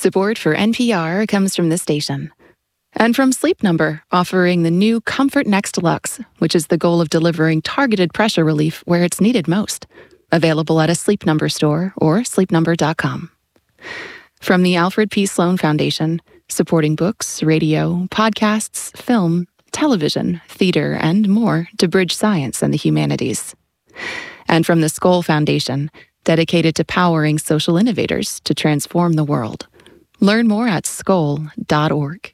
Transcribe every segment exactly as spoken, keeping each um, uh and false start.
Support for N P R comes from this station. And from Sleep Number, offering the new Comfort Next Deluxe, which is the goal of delivering targeted pressure relief where it's needed most. Available at a Sleep Number store or sleep number dot com. From the Alfred P. Sloan Foundation, supporting books, radio, podcasts, film, television, theater, and more to bridge science and the humanities. And from the Skoll Foundation, dedicated to powering social innovators to transform the world. Learn more at skoll dot org.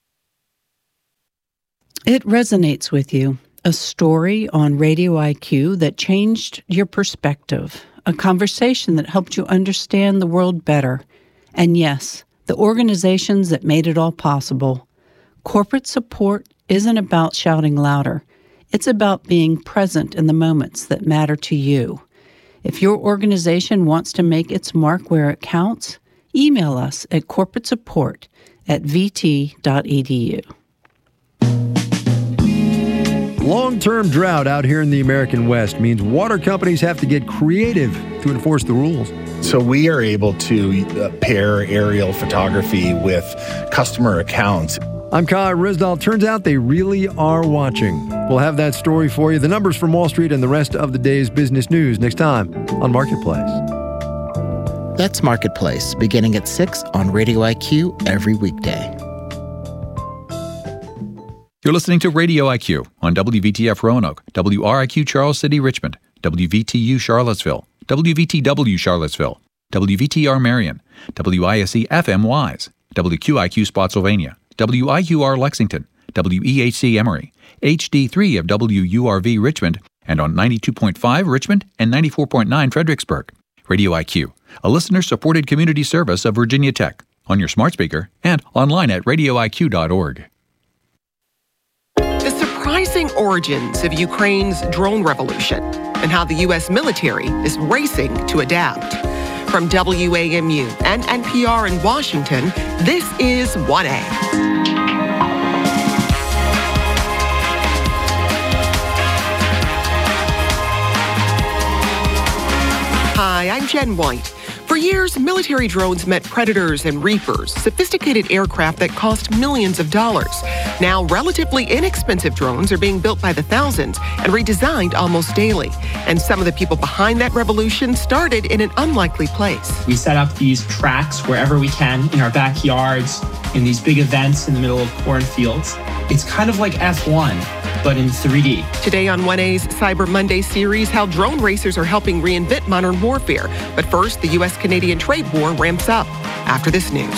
It resonates with you. A story on Radio I Q that changed your perspective. A conversation that helped you understand the world better. And yes, the organizations that made it all possible. Corporate support isn't about shouting louder. It's about being present in the moments that matter to you. If your organization wants to make its mark where it counts, email us at corporate support at v t dot e d u. Long-term drought out here in the American West means water companies have to get creative to enforce the rules. So we are able to pair aerial photography with customer accounts. I'm Kai Risdall. Turns out they really are watching. We'll have that story for you. The numbers from Wall Street and the rest of the day's business news next time on Marketplace. That's Marketplace, beginning at six on Radio I Q every weekday. You're listening to Radio I Q on W V T F Roanoke, W R I Q Charles City Richmond, W V T U Charlottesville, W V T W Charlottesville, W V T R Marion, W I S E F M Wise, W Q I Q Spotsylvania, W I Q R Lexington, W E H C Emory, H D three of W U R V Richmond, and on ninety-two point five Richmond and ninety-four point nine Fredericksburg. Radio I Q, a listener-supported community service of Virginia Tech, on your smart speaker and online at radio I Q dot org. Surprising origins of Ukraine's drone revolution and how the U S military is racing to adapt. From W A M U and N P R in Washington, this is one A. Hi, I'm Jen White. For years, military drones met Predators and Reapers, sophisticated aircraft that cost millions of dollars. Now, relatively inexpensive drones are being built by the thousands and redesigned almost daily. And some of the people behind that revolution started in an unlikely place. We set up these tracks wherever we can, in our backyards, in these big events in the middle of cornfields. It's kind of like F one, but in three D. Today on one A's Cyber Monday series, how drone racers are helping reinvent modern warfare. But first, the U S Canadian trade war ramps up after this news.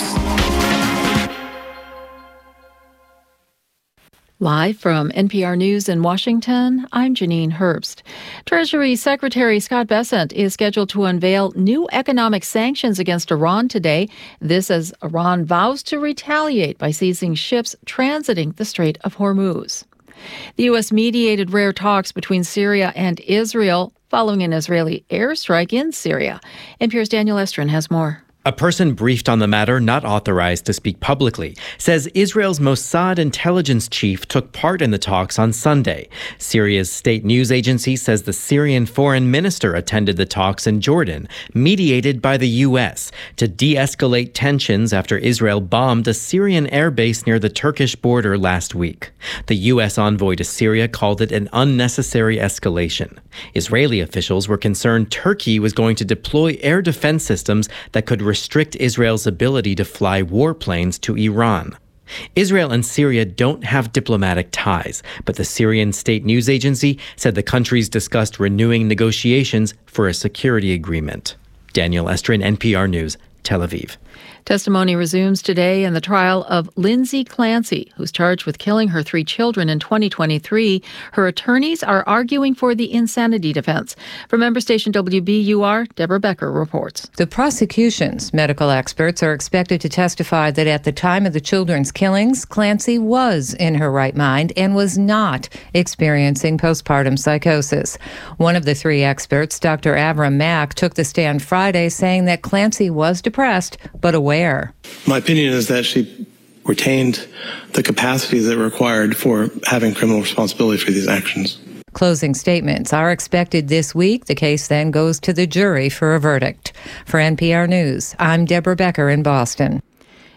Live from N P R News in Washington, I'm Janine Herbst. Treasury Secretary Scott Bessent is scheduled to unveil new economic sanctions against Iran today. This as Iran vows to retaliate by seizing ships transiting the Strait of Hormuz. The U S mediated rare talks between Syria and Israel following an Israeli airstrike in Syria. N P R's Daniel Estrin has more. A person briefed on the matter, not authorized to speak publicly, says Israel's Mossad intelligence chief took part in the talks on Sunday. Syria's state news agency says the Syrian foreign minister attended the talks in Jordan, mediated by the U S, to de-escalate tensions after Israel bombed a Syrian airbase near the Turkish border last week. The U S envoy to Syria called it an unnecessary escalation. Israeli officials were concerned Turkey was going to deploy air defense systems that could restrict Israel's ability to fly warplanes to Iran. Israel and Syria don't have diplomatic ties, but the Syrian state news agency said the countries discussed renewing negotiations for a security agreement. Daniel Estrin, N P R News, Tel Aviv. Testimony resumes today in the trial of Lindsay Clancy, who's charged with killing her three children in twenty twenty-three. Her attorneys are arguing for the insanity defense. From member station W B U R, Deborah Becker reports. The prosecution's medical experts are expected to testify that at the time of the children's killings, Clancy was in her right mind and was not experiencing postpartum psychosis. One of the three experts, Doctor Avram Mack, took the stand Friday saying that Clancy was depressed but aware. My opinion is that she retained the capacity that required for having criminal responsibility for these actions. Closing statements are expected this week. The case then goes to the jury for a verdict. For N P R News, I'm Deborah Becker in Boston.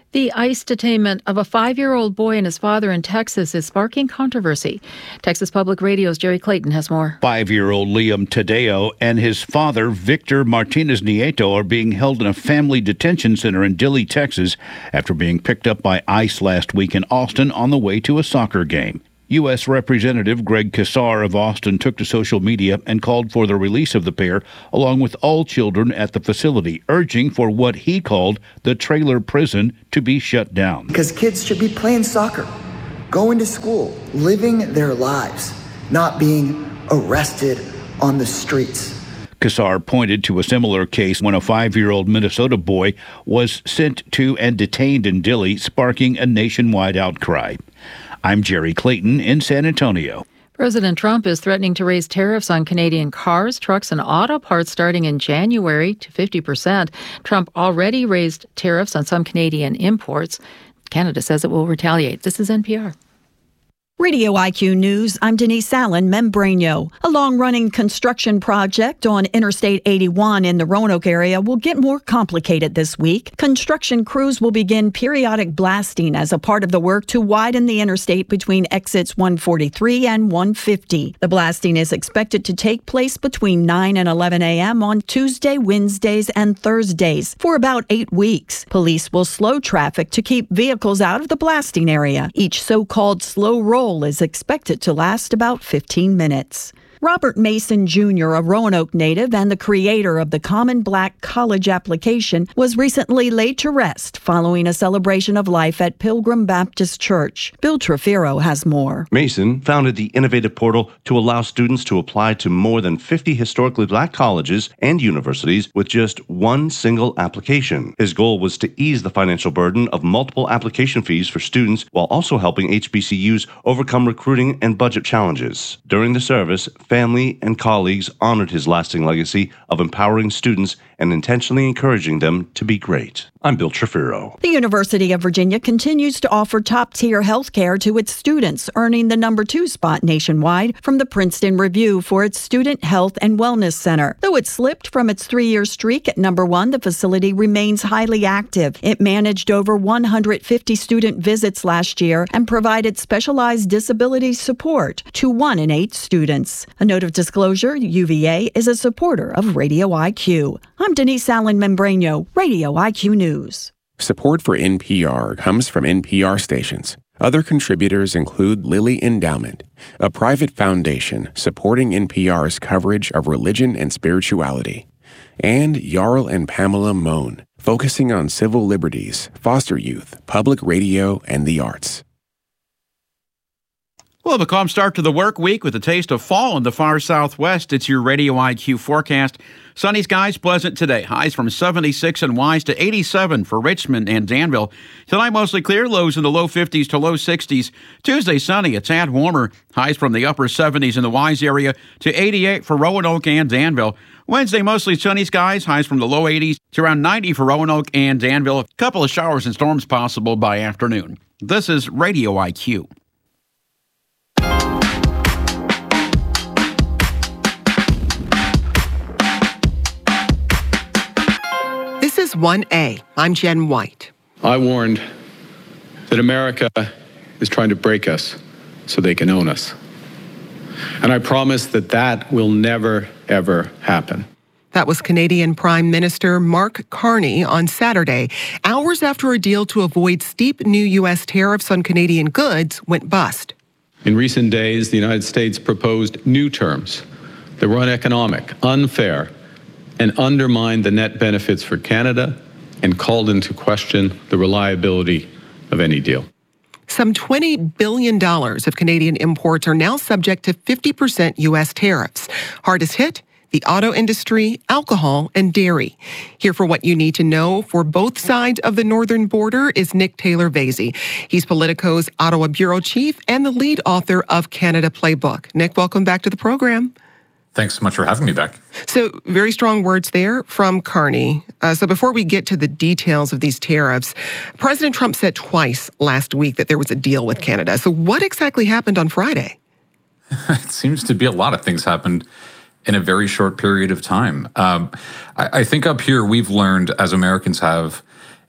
The ICE detainment of a five-year-old boy and his father in Texas is sparking controversy. Texas Public Radio's Jerry Clayton has more. Five-year-old Liam Tadeo and his father, Victor Martinez Nieto, are being held in a family detention center in Dilley, Texas, after being picked up by ICE last week in Austin on the way to a soccer game. U S Representative Greg Casar of Austin took to social media and called for the release of the pair, along with all children at the facility, urging for what he called the trailer prison to be shut down. Because kids should be playing soccer, going to school, living their lives, not being arrested on the streets. Casar pointed to a similar case when a five-year-old Minnesota boy was sent to and detained in Dilley, sparking a nationwide outcry. I'm Jerry Clayton in San Antonio. President Trump is threatening to raise tariffs on Canadian cars, trucks, and auto parts starting in January to fifty percent. Trump already raised tariffs on some Canadian imports. Canada says it will retaliate. This is N P R. Radio I Q News, I'm Denise Allen Membranio. A long-running construction project on Interstate eighty-one in the Roanoke area will get more complicated this week. Construction crews will begin periodic blasting as a part of the work to widen the interstate between exits one forty-three and one fifty. The blasting is expected to take place between nine and eleven a.m. on Tuesday, Wednesdays, and Thursdays for about eight weeks. Police will slow traffic to keep vehicles out of the blasting area. Each so-called slow roll is expected to last about fifteen minutes. Robert Mason Junior, a Roanoke native and the creator of the Common Black College application, was recently laid to rest following a celebration of life at Pilgrim Baptist Church. Bill Trefiro has more. Mason founded the innovative portal to allow students to apply to more than fifty historically black colleges and universities with just one single application. His goal was to ease the financial burden of multiple application fees for students while also helping H B C Us overcome recruiting and budget challenges. During the service, family and colleagues honored his lasting legacy of empowering students and intentionally encouraging them to be great. I'm Bill Trefiro. The University of Virginia continues to offer top-tier health care to its students, earning the number two spot nationwide from the Princeton Review for its Student Health and Wellness Center. Though it slipped from its three-year streak at number one, the facility remains highly active. It managed over one hundred fifty student visits last year and provided specialized disability support to one in eight students. A note of disclosure, U V A is a supporter of Radio I Q. I'm Denise Allen Membranio, Radio I Q News. Support for N P R comes from N P R stations. Other contributors include Lilly Endowment, a private foundation supporting N P R's coverage of religion and spirituality, and Jarl and Pamela Mohn, focusing on civil liberties, foster youth, public radio, and the arts. Well, a calm start to the work week with a taste of fall in the far southwest. It's your Radio I Q forecast. Sunny skies, pleasant today. Highs from seventy-six in Wise to eighty-seven for Richmond and Danville. Tonight, mostly clear. Lows in the low fifties to low sixties. Tuesday, sunny. A tad warmer. Highs from the upper seventies in the Wise area to eighty-eight for Roanoke and Danville. Wednesday, mostly sunny skies. Highs from the low eighties to around ninety for Roanoke and Danville. A couple of showers and storms possible by afternoon. This is Radio I Q. This is one A. I'm Jen White. I warned that America is trying to break us so they can own us. And I promise that that will never, ever happen. That was Canadian Prime Minister Mark Carney on Saturday, hours after a deal to avoid steep new U S tariffs on Canadian goods went bust. In recent days, the United States proposed new terms that were uneconomic, unfair, and undermined the net benefits for Canada and called into question the reliability of any deal. Some twenty billion dollars of Canadian imports are now subject to fifty percent U S tariffs. Hardest hit? The auto industry, alcohol, and dairy. Here for what you need to know for both sides of the northern border is Nick Taylor-Vasey. He's Politico's Ottawa bureau chief and the lead author of Canada Playbook. Nick, welcome back to the program. Thanks so much for having me back. So, very strong words there from Carney. Uh, so before we get to the details of these tariffs, President Trump said twice last week that there was a deal with Canada. So what exactly happened on Friday? It seems to be a lot of things happened in a very short period of time. Um, I, I think up here we've learned, as Americans have,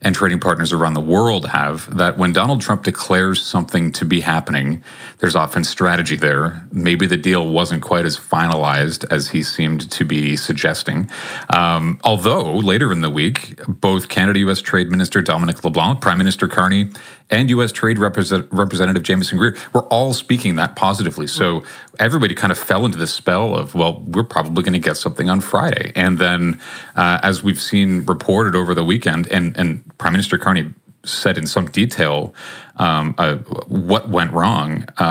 and trading partners around the world have, that when Donald Trump declares something to be happening, there's often strategy there. Maybe the deal wasn't quite as finalized as he seemed to be suggesting. Um, although later in the week, both Canada-U S Trade Minister Dominic LeBlanc, Prime Minister Carney, and U S Trade Represent- Representative Jamieson Greer were all speaking that positively. So everybody kind of fell into the spell of, well, we're probably going to get something on Friday. And then uh, as we've seen reported over the weekend, and, and Prime Minister Carney said in some detail um, uh, what went wrong, uh,